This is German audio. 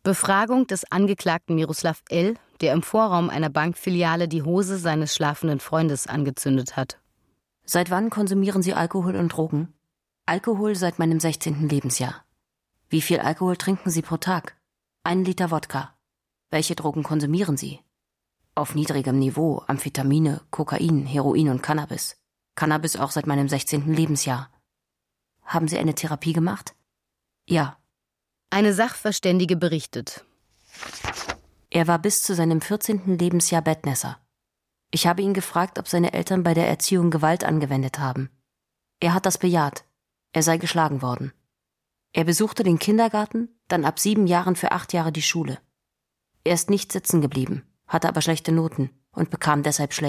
Befragung des Angeklagten Miroslav L., der im Vorraum einer Bankfiliale die Hose seines schlafenden Freundes angezündet hat. Seit wann konsumieren Sie Alkohol und Drogen? Alkohol seit meinem 16. Lebensjahr. Wie viel Alkohol trinken Sie pro Tag? 1 Liter Wodka. Welche Drogen konsumieren Sie? Auf niedrigem Niveau Amphetamine, Kokain, Heroin und Cannabis. Cannabis auch seit meinem 16. Lebensjahr. Haben Sie eine Therapie gemacht? Ja. Eine Sachverständige berichtet. Er war bis zu seinem 14. Lebensjahr Bettnässer. Ich habe ihn gefragt, ob seine Eltern bei der Erziehung Gewalt angewendet haben. Er hat das bejaht. Er sei geschlagen worden. Er besuchte den Kindergarten, dann ab 7 Jahren für 8 Jahre die Schule. Er ist nicht sitzen geblieben, hatte aber schlechte Noten und bekam deshalb